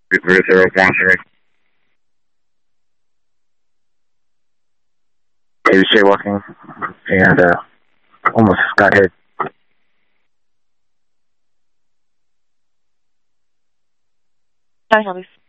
Reserve monitoring. He was jaywalking and almost got hit. Can I help you?